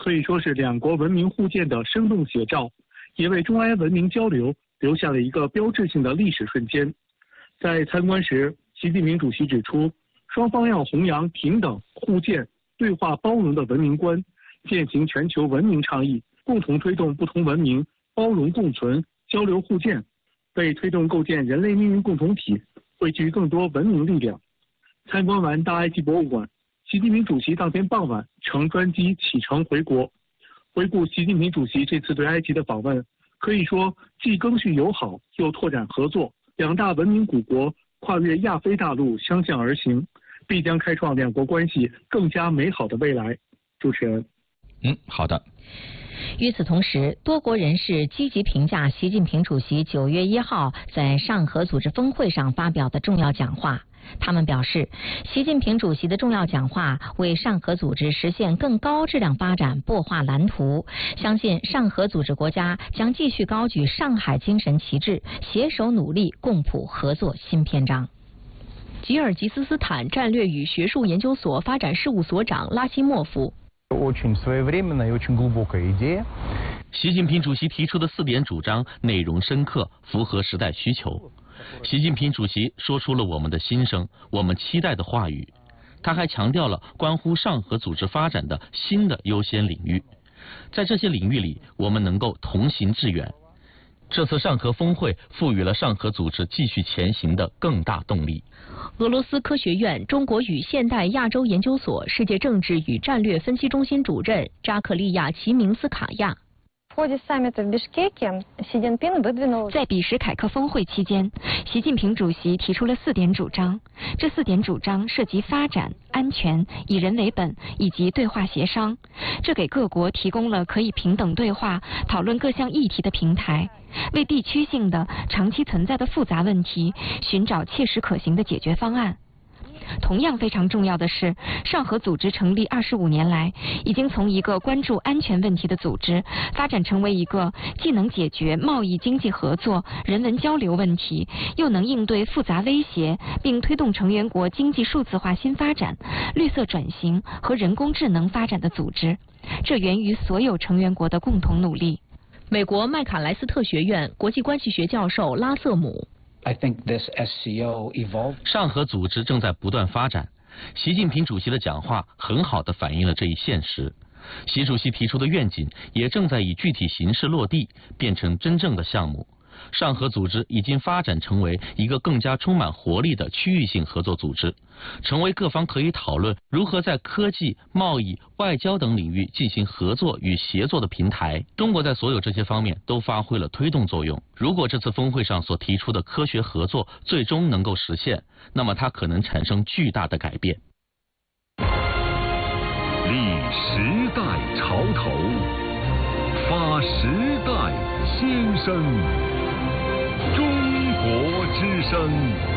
可以说是两国文明互鉴的生动写照，也为中埃文明交流留下了一个标志性的历史瞬间。在参观时，习近平主席指出，双方要弘扬平等、互鉴、对话包容的文明观，践行全球文明倡议，共同推动不同文明包容共存、交流互鉴，为推动构建人类命运共同体汇聚更多文明力量。参观完大埃及博物馆，习近平主席当天傍晚乘专机启程回国。回顾习近平主席这次对埃及的访问，可以说既更续友好，又拓展合作，两大文明古国跨越亚非大陆相向而行，必将开创两国关系更加美好的未来。主持人。 好的。 与此同时，多国人士积极评价习近平主席9月1号在上合组织峰会上发表的重要讲话。他们表示，习近平主席的重要讲话为上合组织实现更高质量发展擘画蓝图，相信上合组织国家将继续高举上海精神旗帜，携手努力，共谱合作新篇章。 吉尔吉斯斯坦战略与学术研究所发展事务所长拉希莫夫。 习近平主席提出的4点主张内容深刻，符合时代需求。习近平主席说出了我们的心声，我们期待的话语。他还强调了关乎上合组织发展的新的优先领域，在这些领域里，我们能够同行致远。这次上合峰会赋予了上合组织继续前行的更大动力。 俄罗斯科学院中国与现代亚洲研究所世界政治与战略分析中心主任扎克利亚·齐明斯卡亚。 在比什凯克峰会期间，习近平主席提出了4点主张。这4点主张涉及发展、安全、以人为本以及对话协商。这给各国提供了可以平等对话、讨论各项议题的平台，为地区性的、长期存在的复杂问题寻找切实可行的解决方案。同样非常重要的是，上合组织成立25年来，已经从一个关注安全问题的组织，发展成为一个既能解决贸易经济合作、人文交流问题，又能应对复杂威胁，并推动成员国经济数字化新发展、绿色转型和人工智能发展的组织。这源于所有成员国的共同努力。 美国麦卡莱斯特学院国际关系学教授拉瑟姆。 上合组织正在不断发展，习近平主席的讲话很好地反映了这一现实。习主席提出的愿景也正在以具体形式落地，变成真正的项目。上合组织已经发展成为一个更加充满活力的区域性合作组织，成为各方可以讨论如何在科技、贸易、外交等领域进行合作与协作的平台。中国在所有这些方面都发挥了推动作用。如果这次峰会上所提出的科学合作最终能够实现，那么它可能产生巨大的改变。 立时代潮头，发时代先声。中国之声。